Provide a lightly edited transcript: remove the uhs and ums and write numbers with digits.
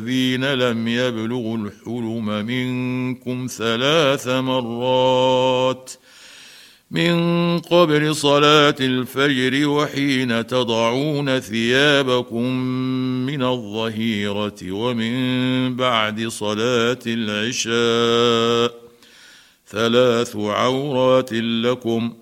الذين لم يبلغوا الحلم منكم 3 مرات من قبل صلاة الفجر وحين تضعون ثيابكم من الظهيرة ومن بعد صلاة العشاء 3 عورات لكم